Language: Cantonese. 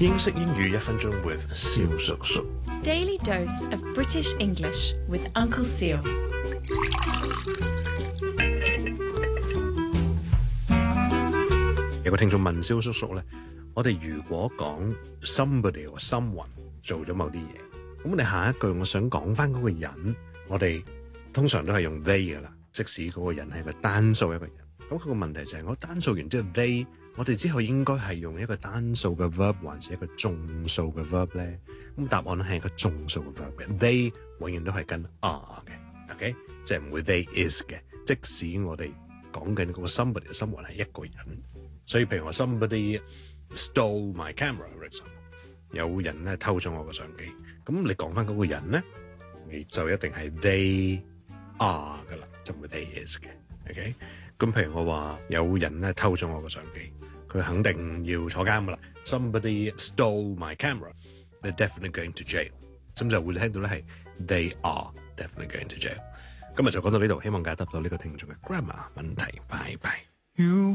英式英語1分鐘 with 蕭叔叔。 Daily dose of British English with Uncle Seal. 有個聽眾問蕭叔叔咧，我哋如果講 somebody or someone 做咗某啲嘢，咁我哋下一句我想講翻嗰個人，我哋通常都係用 they 噶啦，即使嗰個人係個單數一個人。咁佢個問題就係我單數完之後 they， 我哋之後應該係用一個單數嘅 verb 還是一個眾數嘅 verb 咧？咁答案係一個眾數嘅 verb 嘅 ，they 永遠都係跟 are 嘅 ，OK， 即係唔會 they is 嘅。即使我哋講緊嗰個 somebody someone 係一個人，所以譬如話 somebody stole my camera for example， 有人咧偷咗我個相機，咁你講翻嗰個人咧，你就一定係 they are 噶啦，就唔會 they is 嘅 ，OK。咁譬如我話有人咧偷咗我個相機，佢肯定要坐監噶啦。Somebody stole my camera, they're definitely going to jail。咁就會聽到咧係 they are definitely going to jail。今日就講到呢度，希望解答到呢個聽眾嘅 grammar 問題。拜拜。